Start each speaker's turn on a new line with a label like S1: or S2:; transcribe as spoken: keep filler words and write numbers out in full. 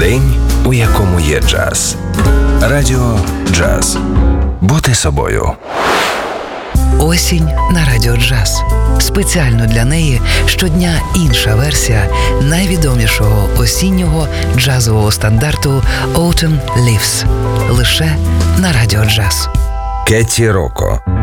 S1: День, у якому є джаз. Радіо Джаз. Бути собою.
S2: Осінь на Радіо Джаз. Спеціально для неї щодня інша версія найвідомішого осіннього джазового стандарту Autumn Leaves. Лише на Радіо Джаз.
S1: Кетті Роко.